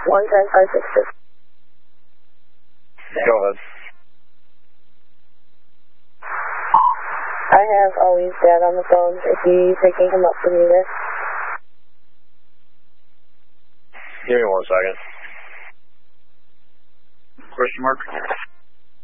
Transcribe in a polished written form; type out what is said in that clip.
110-566. Go ahead. I have Ali's dad on the phone. Is he picking him up from you there? Give me 1 second. Question mark?